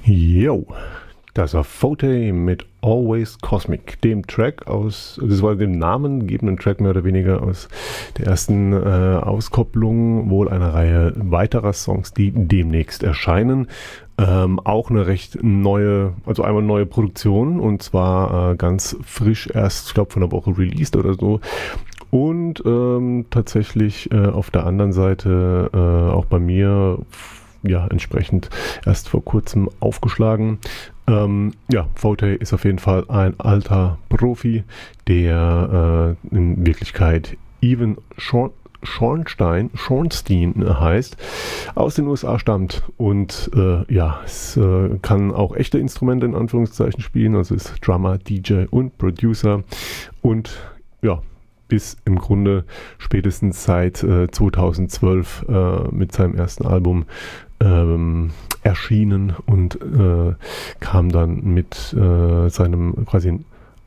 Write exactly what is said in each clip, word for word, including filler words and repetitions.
Yo, das war Fote mit Always Cosmic, dem Track aus, das war dem namengebenden Track mehr oder weniger aus der ersten äh, Auskopplung, wohl einer Reihe weiterer Songs, die demnächst erscheinen. Ähm, auch eine recht neue, also einmal neue Produktion und zwar äh, ganz frisch erst, ich glaube von der Woche released oder so. Und ähm, tatsächlich äh, auf der anderen Seite äh, auch bei mir ja entsprechend erst vor kurzem aufgeschlagen. Ähm, ja, Fote ist auf jeden Fall ein alter Profi, der äh, in Wirklichkeit Evan Schor- Schornstein, Schornstein heißt, aus den U S A stammt und äh, ja, es äh, kann auch echte Instrumente in Anführungszeichen spielen, also ist Drummer, D J und Producer und ja, bis im Grunde spätestens seit äh, zweitausendzwölf äh, mit seinem ersten Album ähm, erschienen und äh, kam dann mit äh, seinem quasi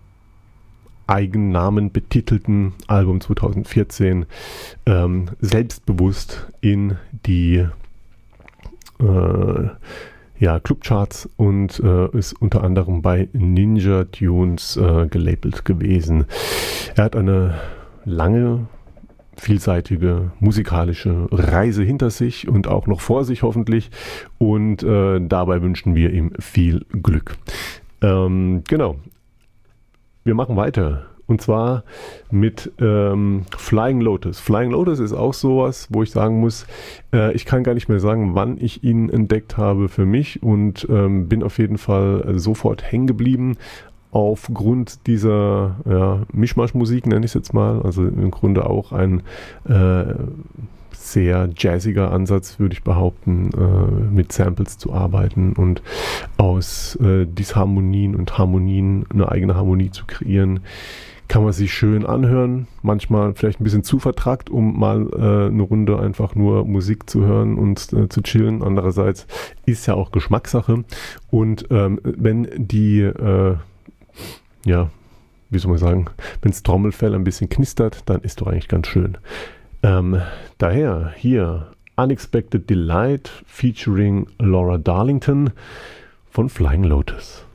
Eigennamen betitelten Album zweitausendvierzehn ähm, selbstbewusst in die äh, ja, Clubcharts und äh, ist unter anderem bei Ninja Tunes äh, gelabelt gewesen. Er hat eine lange, vielseitige musikalische Reise hinter sich und auch noch vor sich hoffentlich und äh, dabei wünschen wir ihm viel Glück. Ähm, genau. Wir machen weiter und zwar mit ähm, Flying Lotus. Flying Lotus ist auch sowas, wo ich sagen muss, äh, ich kann gar nicht mehr sagen, wann ich ihn entdeckt habe für mich und ähm, bin auf jeden Fall äh, sofort hängen geblieben aufgrund dieser ja, Mischmasch-Musik, nenne ich es jetzt mal. Also im Grunde auch ein äh, sehr jazziger Ansatz, würde ich behaupten, äh, mit Samples zu arbeiten und aus äh, Disharmonien und Harmonien eine eigene Harmonie zu kreieren. Kann man sich schön anhören, manchmal vielleicht ein bisschen zu vertrackt, um mal äh, eine Runde einfach nur Musik zu hören und äh, zu chillen. Andererseits ist ja auch Geschmackssache. Und ähm, wenn die, äh, ja, wie soll man sagen, wenn das Trommelfell ein bisschen knistert, dann ist doch eigentlich ganz schön. Ähm, daher hier Unexpected Delight featuring Laura Darlington von Flying Lotus.